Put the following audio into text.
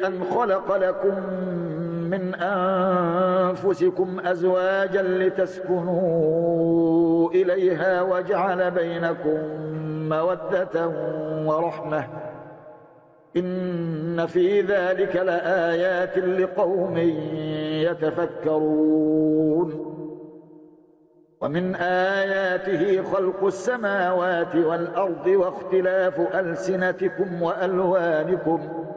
أن خلق لكم من أنفسكم أزواجا لتسكنوا إليها وجعل بينكم مودة ورحمة إن في ذلك لآيات لقوم يتفكرون ومن آياته خلق السماوات والأرض واختلاف ألسنتكم وألوانكم